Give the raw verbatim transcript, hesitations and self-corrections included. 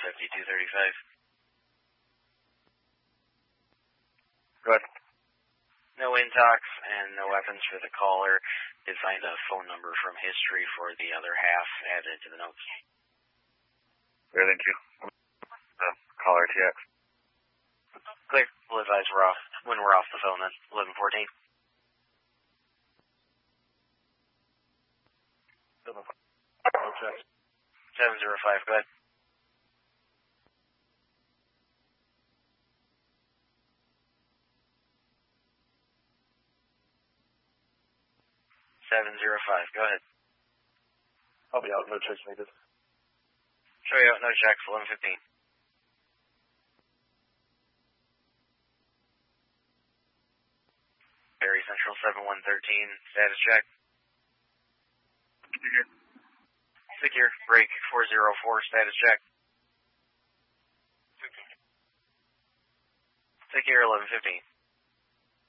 fifty-two thirty-five. Go ahead. No intox and no weapons for the caller. Did find a phone number from history for the other half added to the notes. Clear, thank you. Uh, call R T X. Clear. We'll advise we're off when we're off the phone then. eleven fourteen. seven zero five, go ahead. seven zero five, go ahead. I'll be out, no checks needed. Show you out, no checks, eleven fifteen. Barry Central seven one thirteen, status check. Secure. Secure, break four zero four, status check. Secure eleven fifteen.